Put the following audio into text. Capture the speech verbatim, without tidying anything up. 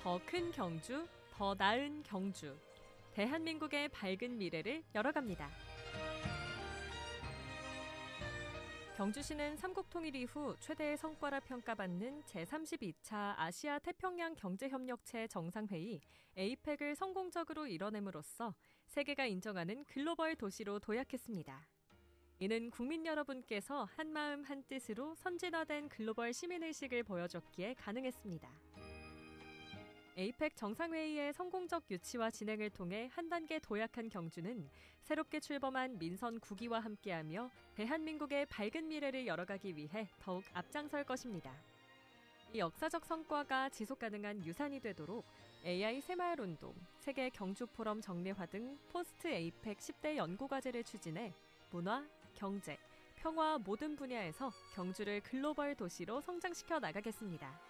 더 큰 경주, 더 나은 경주. 대한민국의 밝은 미래를 열어갑니다. 경주시는 삼국통일 이후 최대의 성과라 평가받는 제삼십이 차 아시아 태평양 경제협력체 정상회의 에이펙을 성공적으로 이뤄냄으로써 세계가 인정하는 글로벌 도시로 도약했습니다. 이는 국민 여러분께서 한마음 한뜻으로 선진화된 글로벌 시민의식을 보여줬기에 가능했습니다. 에이펙 정상회의의 성공적 유치와 진행을 통해 한 단계 도약한 경주는 새롭게 출범한 민선 구 기와 함께하며 대한민국의 밝은 미래를 열어가기 위해 더욱 앞장설 것입니다. 이 역사적 성과가 지속가능한 유산이 되도록 에이아이 새마을운동, 세계 경주포럼 정례화 등 포스트 에이펙 십 대 연구과제를 추진해 문화, 경제, 평화 모든 분야에서 경주를 글로벌 도시로 성장시켜 나가겠습니다.